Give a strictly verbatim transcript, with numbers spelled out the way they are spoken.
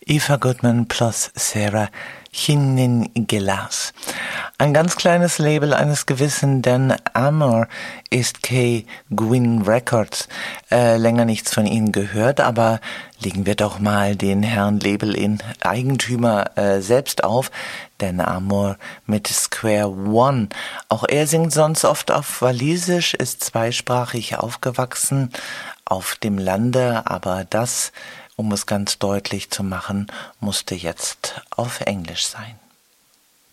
Eva Goodman plus Sarah Chinnin-Gillas. Ein ganz kleines Label eines gewissen Dan Amor ist K. Gwyn Records. Äh, länger nichts von ihnen gehört, aber legen wir doch mal den Herrn Label in Eigentümer äh, selbst auf. Dan Amor mit Square One. Auch er singt sonst oft auf Walisisch, ist zweisprachig aufgewachsen auf dem Lande, aber das, um es ganz deutlich zu machen, musste jetzt auf Englisch sein.